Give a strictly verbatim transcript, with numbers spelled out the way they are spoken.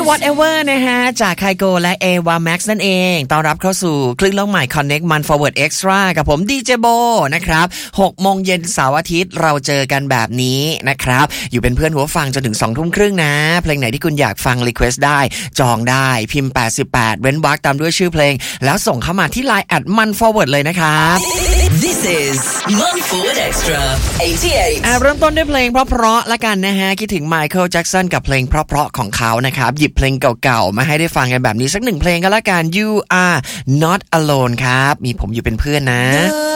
Whatever นะฮะจากไคโกและ Ava Max นั่นเองต้อนรับเข้าสู่คลื่นโลกใหม่ Connect มัน Forward Extra กับผมดีเจโบนะครับหกโมงเย็นเสาร์อาทิตย์เราเจอกันแบบนี้นะครับอยู่เป็นเพื่อนหัวฟังจนถึง สองทุ่มครึ่งนะเพลงไหนที่คุณอยากฟัง Request ได้จองได้พิมพ์แปดสิบแปดเว้นวรรคตามด้วยชื่อเพลงแล้วส่งเข้ามาที่ ไลน์ แอท มัน Forward เลยนะครับ This is มัน Forward Extra แปดสิบแปดอ่ะเริ่มต้นด้วยเพลงเพราะๆละกันนะฮะคิดถึง Michael Jackson กับเพลงเพราะๆของเขานะครับหยิบเพลงเก่าๆมาให้ได้ฟังกันแบบนี้สักหนึ่งเพลงกันละกัน You Are Not Alone ครับมีผมอยู่เป็นเพื่อนนะ